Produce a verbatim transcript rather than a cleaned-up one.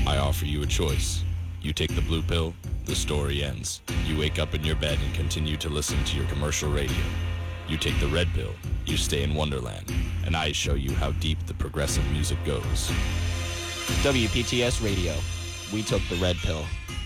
I offer you a choice. You take the blue pill, the story ends. You wake up in your bed and continue to listen to your commercial radio. You take the red pill, you stay in Wonderland, and I show you how deep the progressive music goes. W P T S Radio. We took the red pill.